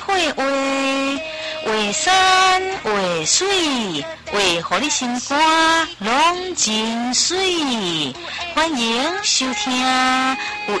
配画，画山画水，画互你心肝拢真水。欢迎收听有